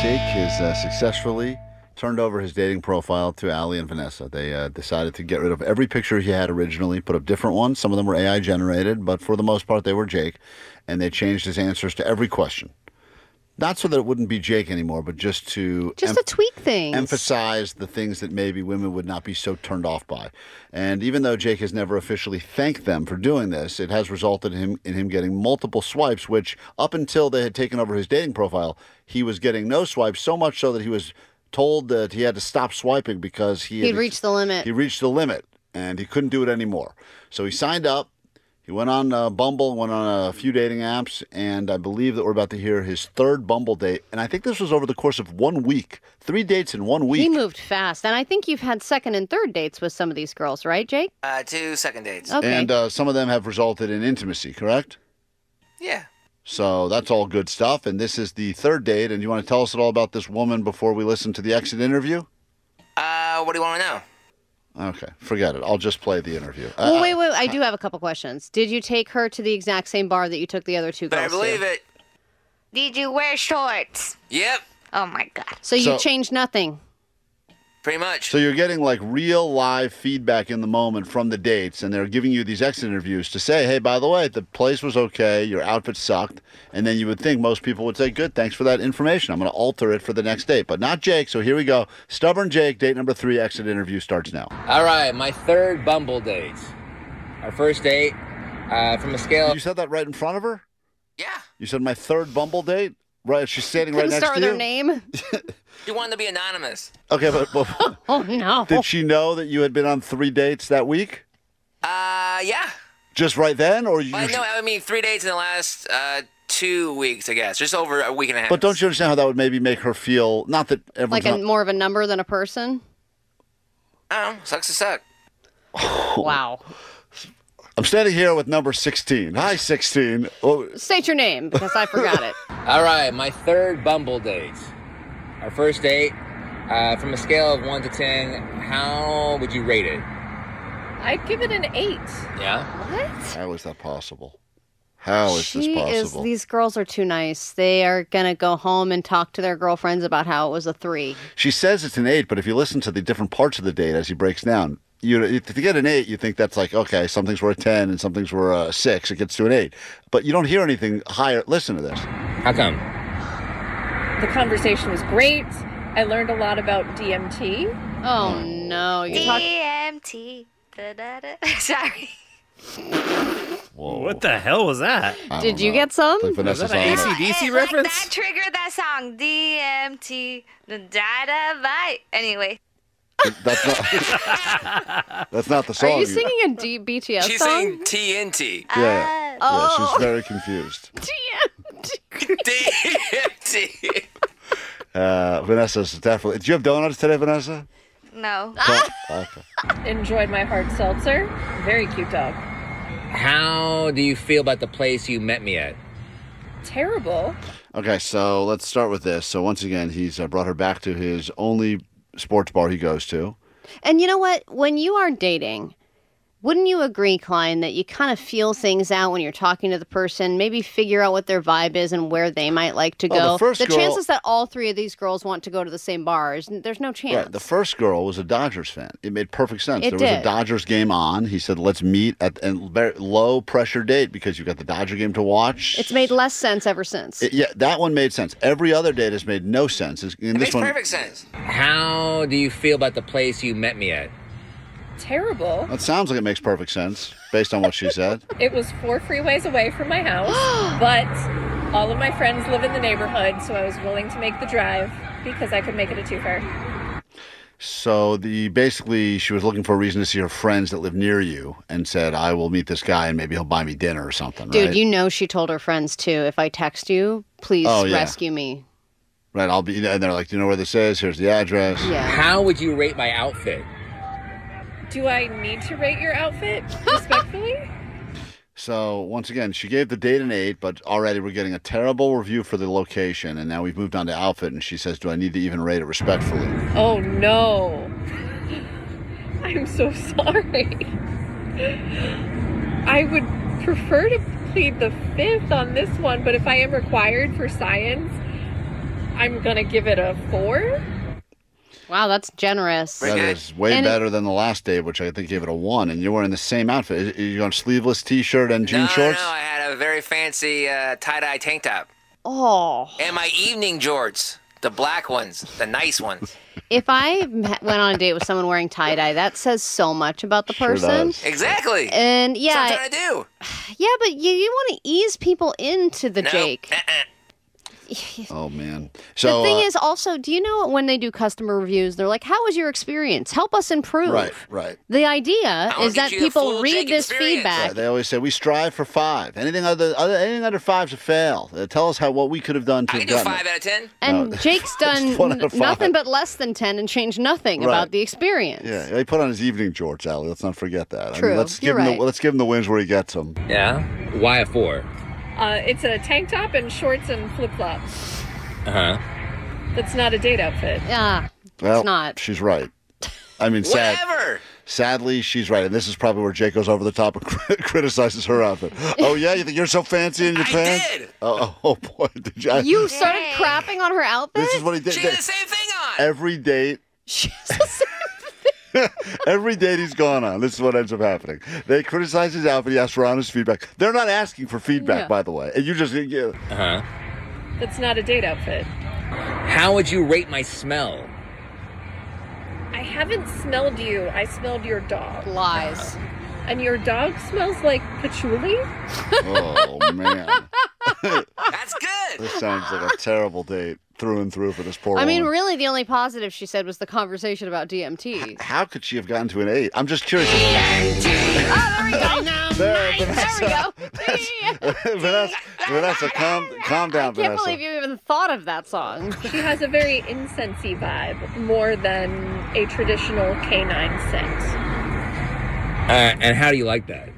Jake has successfully turned over his dating profile to Allie and Vanessa. They decided to get rid of every picture he had originally, put up different ones. Some of them were AI generated, but for the most part, they were Jake. And they changed his answers to every question. Not so that it wouldn't be Jake anymore, but just to tweak things. Emphasize the things that maybe women would not be so turned off by. And even though Jake has never officially thanked them for doing this, it has resulted in him getting multiple swipes, which up until they had taken over his dating profile, he was getting no swipes, so much so that he was told that he had to stop swiping because he'd reached the limit. He reached the limit, and he couldn't do it anymore. So he signed up. He went on Bumble, went on a few dating apps, and I believe that we're about to hear his third Bumble date. And I think this was over the course of 1 week. 3 dates in 1 week. He moved fast. And I think you've had second and third dates with some of these girls, right, Jake? 2 second dates. Okay. And some of them have resulted in intimacy, correct? Yeah. So that's all good stuff. And this is the third date. And you want to tell us at all about this woman before we listen to the exit interview? What do you want to know? Okay, forget it. I'll just play the interview. Well, wait. I do have a couple questions. Did you take her to the exact same bar that you took the other two girls Better believe to? it. Did you wear shorts? Yep. Oh, my God. So you changed nothing? Pretty much. So you're getting like real live feedback in the moment from the dates, and they're giving you these exit interviews to say, hey, by the way, the place was okay, your outfit sucked, and then you would think most people would say, good, thanks for that information. I'm going to alter it for the next date, but not Jake. So here we go. Stubborn Jake, date number 3, exit interview starts now. All right, my third Bumble date. Our first date, from a scale... You said that right in front of her? Yeah. You said my third Bumble date? Right, she's standing right next to you? Couldn't start with her name? She wanted to be anonymous. Okay, but Oh, no. did she know that you had been on 3 dates that week? Yeah. Just right then, or you? Well, no, I mean 3 dates in the last 2 weeks, I guess. Just over a week and a half. But don't you understand how that would maybe make her feel? Not that everyone's Like more of a number than a person? I don't know. Sucks to suck. Wow. I'm standing here with number 16. Hi, 16. Oh, State your name, because I forgot it. All right, my third Bumble date. Our first date, from a scale of 1 to 10, how would you rate it? I'd give it an 8. Yeah? What? how is that possible? How is this possible? These girls are too nice. They are going to go home and talk to their girlfriends about how it was a 3. She says it's an 8, but if you listen to the different parts of the date as he breaks down, if you get an 8, you think that's like, okay, some things were a 10 and some things were a 6. It gets to an 8. But you don't hear anything higher. Listen to this. How come? The conversation was great. I learned a lot about DMT. Oh, no. You're talking... DMT. Da-da-da. Sorry. Whoa. What the hell was that? I Did don't you know. get some? Like Vanessa's that on an it. AC/DC Like reference? that triggered that song. DMT. Da-da-bye. Anyway. That's not the song. Are you singing a BTS She's song? saying TNT. Yeah. Oh. Yeah, she's very confused. DMT. Vanessa's definitely. Did you have donuts today, Vanessa? No. Okay. Enjoyed my hard seltzer. Very cute dog. How do you feel about the place you met me at? Terrible. Okay, so let's start with this. So once again, he's brought her back to his only sports bar he goes to. And you know what? When you are dating, wouldn't you agree, Klein, that you kind of feel things out when you're talking to the person, maybe figure out what their vibe is and where they might like to go? The first girl- chances that all 3 of these girls want to go to the same bars, there's no chance. Right. The first girl was a Dodgers fan. It made perfect sense. It There was a did. Dodgers game on. He said, let's meet at a very low pressure date because you got the Dodger game to watch. It's made less sense ever since. Yeah, that one made sense. Every other date has made no sense. It makes perfect sense. How do you feel about the place you met me at? Terrible. That sounds like it makes perfect sense based on what she said. It was 4 freeways away from my house, but all of my friends live in the neighborhood, so I was willing to make the drive because I could make it a twofer. So basically she was looking for a reason to see her friends that live near you and said, I will meet this guy and maybe he'll buy me dinner or something, Dude, right? you know she told her friends too, if I text you, please Oh, yeah. rescue me. Right, I'll be, and they're like, do you know where this is? Here's the address. Yeah. How would you rate my outfit? Do I need to rate your outfit respectfully? So once again, she gave the date an 8, but already we're getting a terrible review for the location, and now we've moved on to outfit, and she says, do I need to even rate it respectfully? Oh no. I'm so sorry. I would prefer to plead the 5th on this one, but if I am required for science, I'm going to give it a 4. Wow, that's generous. That is way And- better than the last date, which I think gave it a 1. And you're wearing the same outfit. You on sleeveless T-shirt and jean shorts? No, I had a very fancy tie-dye tank top. Oh, And my evening jorts. The black ones. The nice ones. if I went on a date with someone wearing tie-dye, that says so much about the Sure person. does. Exactly. And That's yeah, what I'm trying to do. yeah, but you want to ease people into the No. Jake. Oh, man. The So, thing is also, do you know when they do customer reviews, they're like, how was your experience? Help us improve. Right. The idea I'll is get that you the people full read Jake this experience. feedback. They always say we strive for 5. Anything under 5 is a fail. Tell us what we could have done to I have can do gotten 5 it. out of 10. And No. Jake's done 1 out of 5. nothing but less than 10 and changed nothing Right. about the experience. Yeah, he put on his evening jorts, Allie. Let's not forget that. True. Let's You're give him right. let's give him the wins where he gets them. Yeah? Why a 4? It's a tank top and shorts and flip-flops. Uh-huh. That's not a date outfit. Yeah, Well, it's not. she's right. I mean, Whatever. sadly, she's right. And this is probably where Jake goes over the top and criticizes her outfit. Oh, yeah? You think you're so fancy in your I pants? did. Oh, boy. Did you? You started Dang. crapping on her outfit? This is what he did. She had the same thing on. Every date. She's the same. Every date he's gone on, this is what ends up happening. They criticize his outfit. He asks for honest feedback. They're not asking for feedback, Yeah. by the way. And you just, Uh-huh. That's not a date outfit. How would you rate my smell? I haven't smelled you. I smelled your dog. Lies. And your dog smells like patchouli? oh, man. That's good. This sounds like a terrible date through and through for this poor I mean, woman. really, the only positive she said was the conversation about DMT. How could she have gotten to an 8? I'm just curious. Oh, there we go. There, There we go. Vanessa, calm down, I can't Vanessa. believe you even thought of that song. She has a very incensey vibe, more than a traditional canine scent. And how do you like that?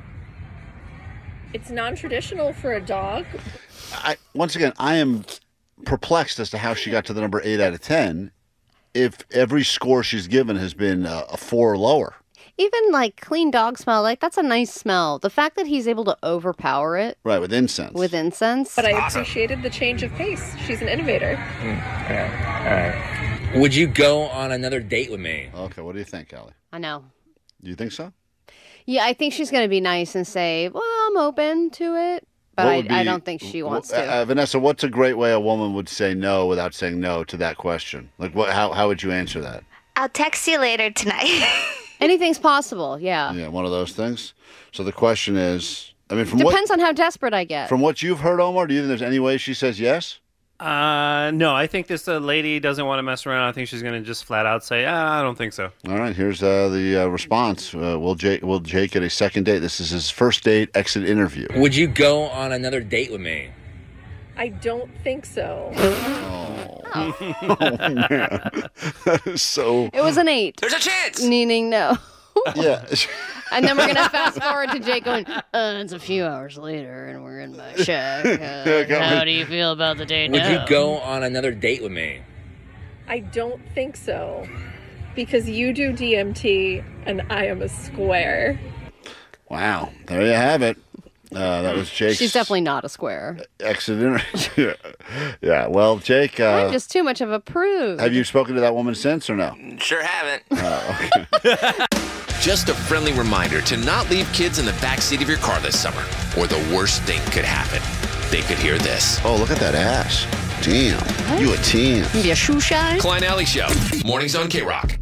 It's non-traditional for a dog. Once again, I am perplexed as to how she got to the number 8 out of 10 if every score she's given has been a 4 or lower. Even like clean dog smell, like that's a nice smell. The fact that he's able to overpower it Right, with incense. with incense. But I appreciated the change of pace. She's an innovator. All right. Would you go on another date with me? Okay, what do you think, Allie? I know. Do you think so? Yeah, I think she's going to be nice and say, well, I'm open to it. But What would I be- don't think she wants to. Vanessa, what's a great way a woman would say no without saying no to that question? Like, how would you answer that? I'll text you later tonight. Anything's possible, yeah. Yeah, one of those things. So the question is, I mean, Depends on how desperate I get. from what you've heard, Omar, do you think there's any way she says yes? No, I think this lady doesn't want to mess around. I think she's going to just flat out say, I don't think so. All right, here's the response. Will Jake get a second date? This is his first date exit interview. Would you go on another date with me? I don't think so. Oh, man. That is so... It was an 8, There's a chance. meaning no. Yeah. And then we're going to fast forward to Jake going, it's a few hours later and we're in my shack. How do you feel about the date Would now? you go on another date with me? I don't think so. Because you do DMT and I am a square. Wow. There you have it. That was Jake's She's definitely not a square. exit interview. Yeah. Well, Jake, I'm just too much of a prude. have you spoken to that woman since or no? Sure haven't. Just a friendly reminder to not leave kids in the backseat of your car this summer, or the worst thing could happen. They could hear this. Oh, look at that ass. Damn. You a 10. Be a shoe shine? Klein Alley Show, mornings on K-Rock.